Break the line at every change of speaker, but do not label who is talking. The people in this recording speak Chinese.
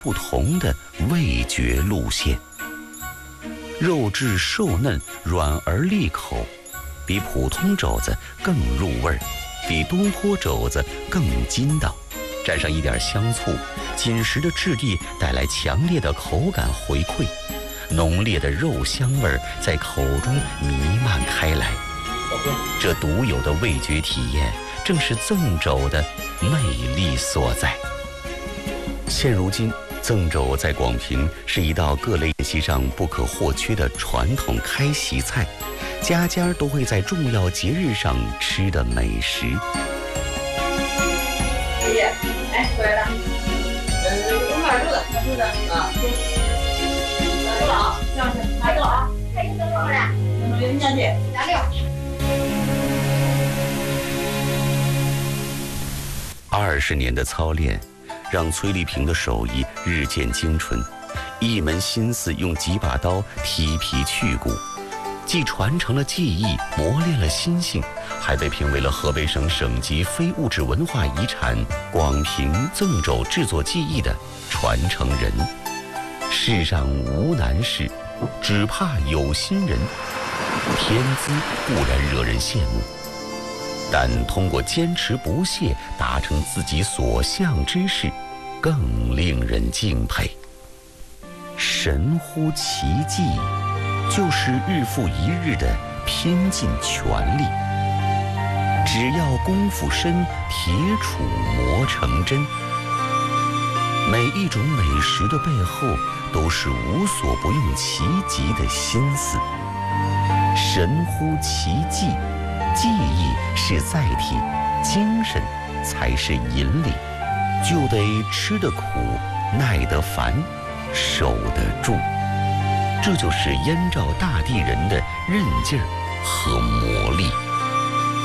不同的味觉路线。肉质瘦嫩，软而利口，比普通肘子更入味儿，比东坡肘子更筋道。蘸上一点香醋，紧实的质地带来强烈的口感回馈，浓烈的肉香味在口中弥漫开来。这独有的味觉体验，正是赠肘的魅力所在。现如今，赠肘在广平是一道各类宴席上不可或缺的传统开席菜，家家都会在重要节日上吃的美食。
爷爷，哎，回来了。有哪肉的？哪肉的？啊，多少？这样子，哪个啊？看你多少了？人家去26。
20年的操练，让崔丽萍的手艺日渐精纯，一门心思用几把刀剔皮去骨，既传承了技艺，磨练了心性，还被评为了河北省省级非物质文化遗产广平赠肘制作技艺的传承人。世上无难事，只怕有心人。天资固然惹人羡慕，但通过坚持不懈达成自己所向之事，更令人敬佩。神乎其技，就是日复一日的拼尽全力。只要功夫深，铁杵磨成针。每一种美食的背后，都是无所不用其极的心思。神乎其技，技艺是载体，精神才是引领。就得吃得苦，耐得烦，守得住。这就是燕赵大地人的韧劲儿和魔力。